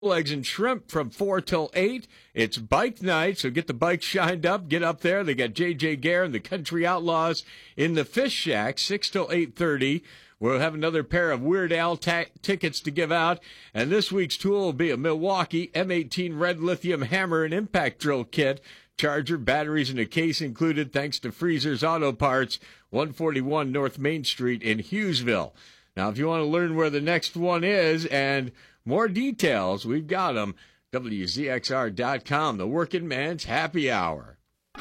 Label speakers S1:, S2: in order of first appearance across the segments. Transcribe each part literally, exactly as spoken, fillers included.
S1: Eggs and shrimp from four till eight. It's bike night, so get the bike shined up. Get up there. They got J J Gare and the Country Outlaws in the Fish Shack, six till eight thirty. We'll have another pair of Weird Al ta- tickets to give out. And this week's tool will be a Milwaukee M eighteen Red Lithium Hammer and Impact Drill Kit. Charger, batteries, and a case included thanks to Freezer's Auto Parts, one forty-one North Main Street in Hughesville. Now, if you want to learn where the next one is and more details, we've got them. W Z X R dot com, the Working Man's Happy Hour.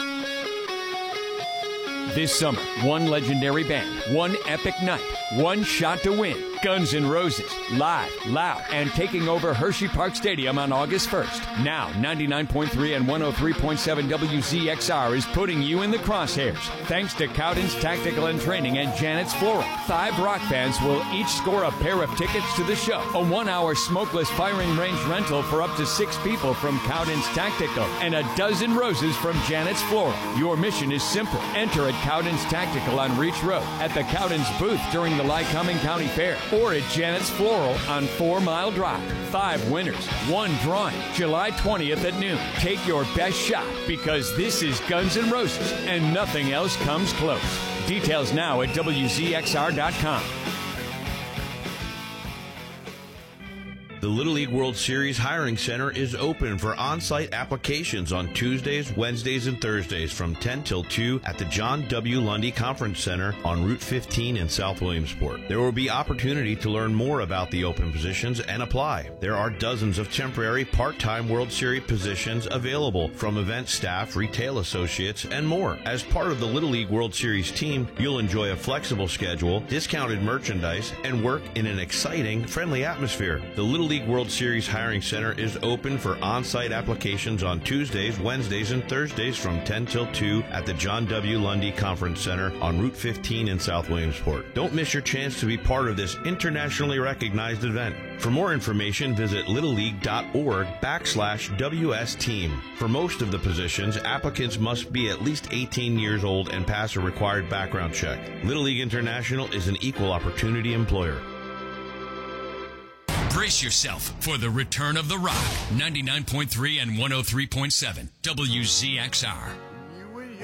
S2: This summer, one legendary band, one epic night, one shot to win. Guns N' Roses, live, loud, and taking over Hershey Park Stadium on August first. Now, ninety-nine point three and one oh three point seven W Z X R is putting you in the crosshairs. Thanks to Cowden's Tactical and Training and Janet's Floral, five rock bands will each score a pair of tickets to the show. A one-hour smokeless firing range rental for up to six people from Cowden's Tactical, and a dozen roses from Janet's Floral. Your mission is simple. Enter at Cowden's Tactical on Reach Road, at the Cowden's booth during the Lycoming County Fair, or at Janet's Floral on Four Mile Drive. Five winners, one drawing, July twentieth at noon. Take your best shot, because this is Guns N' Roses, and nothing else comes close. Details now at W Z X R dot com.
S3: The Little League World Series Hiring Center is open for on-site applications on Tuesdays, Wednesdays, and Thursdays from ten till two at the John W. Lundy Conference Center on Route fifteen in South Williamsport. There will be opportunity to learn more about the open positions and apply. There are dozens of temporary part-time World Series positions available from event staff, retail associates, and more. As part of the Little League World Series team, you'll enjoy a flexible schedule, discounted merchandise, and work in an exciting, friendly atmosphere. The Little League World Series Hiring Center is open for on-site applications on Tuesdays, Wednesdays, and Thursdays from ten till two at the John W. Lundy Conference Center on Route fifteen in South Williamsport. Don't miss your chance to be part of this internationally recognized event. For more information, visit littleleague.org backslash WS team. For most of the positions, applicants must be at least eighteen years old and pass a required background check. Little League International is an equal opportunity employer.
S4: Brace yourself for the return of the Rock. ninety-nine point three and one oh three point seven W Z X R.